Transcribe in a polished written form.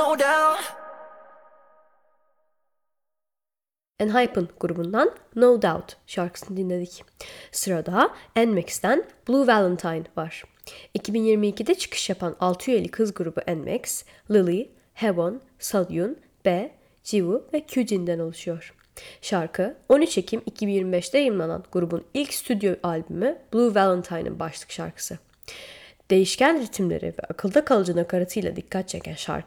no doubt. Enhypen grubundan No Doubt şarkısını dinledik. Sırada NMAX'ten Blue Valentine var. 2022'de çıkış yapan 6 üyeli kız grubu NMAX, Lily, Haewon, Seohyun, B, Jiwoo ve Kyujin'den oluşuyor. Şarkı 13 Ekim 2025'te yayınlanan grubun ilk stüdyo albümü Blue Valentine'ın başlık şarkısı. Değişken ritimleri ve akılda kalıcı nakaratıyla dikkat çeken şarkı